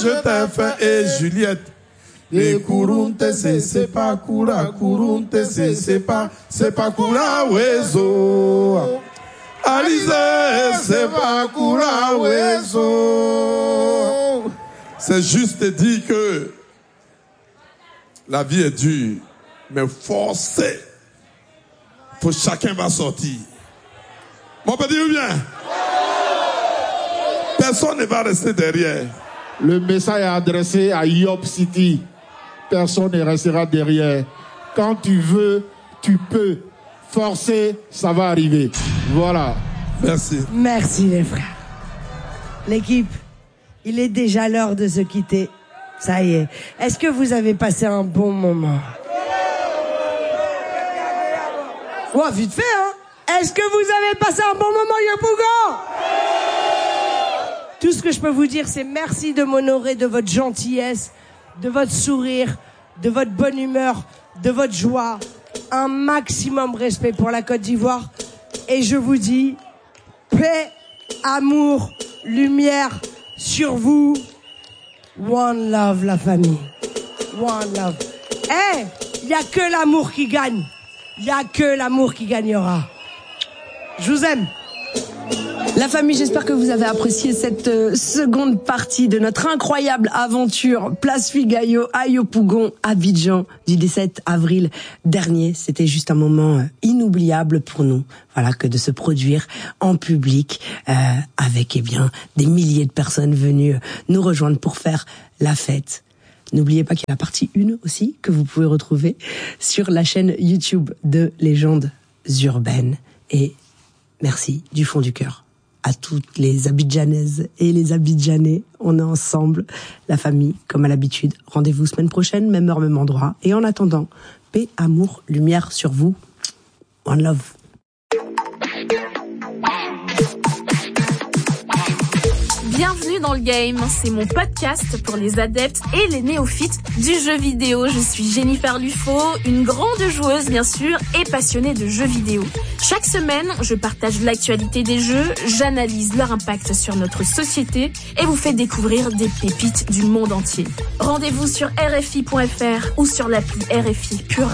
je t'ai fait, et Juliette. Et kurunte c'est pas kura, kurunte c'est pas kura wezo. Alize c'est pas kura wezo. C'est juste dire que la vie est dure, mais forcée. Faut chacun va sortir. Mon petit ou bien? Personne ne va rester derrière. Le message est adressé à Yop City. Personne ne restera derrière. Quand tu veux, tu peux. Forcer, ça va arriver. Voilà. Merci. Merci les frères. L'équipe, il est déjà l'heure de se quitter. Ça y est. Est-ce que vous avez passé un bon moment? Ouais, vite fait, hein. Est-ce que vous avez passé un bon moment, Yopougon? Tout ce que je peux vous dire, c'est merci de m'honorer de votre gentillesse, de votre sourire, de votre bonne humeur, de votre joie. Un maximum respect pour la Côte d'Ivoire. Et je vous dis, paix, amour, lumière sur vous. One love, la famille. One love. Il n'y a que l'amour qui gagne. Il n'y a que l'amour qui gagnera. Je vous aime. La famille, j'espère que vous avez apprécié cette seconde partie de notre incroyable aventure Place Figayo à Yopougon, Abidjan, du 17 avril dernier. C'était juste un moment inoubliable pour nous, voilà, que de se produire en public avec des milliers de personnes venues nous rejoindre pour faire la fête. N'oubliez pas qu'il y a la partie 1 aussi que vous pouvez retrouver sur la chaîne YouTube de Légendes Urbaines. Et merci du fond du cœur à toutes les Abidjanaises et les Abidjanais. On est ensemble, la famille, comme à l'habitude. Rendez-vous semaine prochaine, même heure, même endroit. Et en attendant, paix, amour, lumière sur vous. One love. Bienvenue dans le game, c'est mon podcast pour les adeptes et les néophytes du jeu vidéo. Je suis Jennifer Lufo, une grande joueuse bien sûr et passionnée de jeux vidéo. Chaque semaine, je partage l'actualité des jeux, j'analyse leur impact sur notre société et vous fais découvrir des pépites du monde entier. Rendez-vous sur RFI.fr ou sur l'appli RFI Pure